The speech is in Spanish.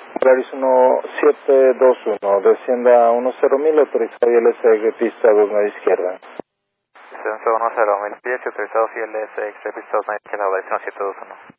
Polaris 1721, descienda a 10.000, autorizado ILS pista 29 izquierda. 1110, 1000 pies, autorizado ILS pista 29 izquierda, Polaris 1721.